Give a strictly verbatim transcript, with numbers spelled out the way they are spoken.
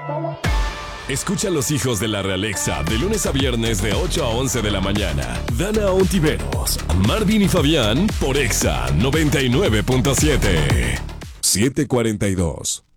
Escucha a los hijos de la Realexa de lunes a viernes de ocho a once de la mañana. Dana Ontiveros, Marvin y Fabián por Exa noventa y nueve punto siete. siete cuarenta y dos.